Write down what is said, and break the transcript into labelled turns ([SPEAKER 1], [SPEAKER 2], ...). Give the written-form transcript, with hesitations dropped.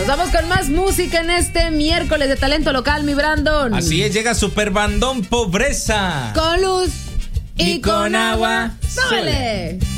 [SPEAKER 1] Nos vamos con más música en este miércoles de talento local, mi Brandon.
[SPEAKER 2] Así es, llega Superbandón Pobreza.
[SPEAKER 1] Con luz y con agua.
[SPEAKER 2] ¡Súbele!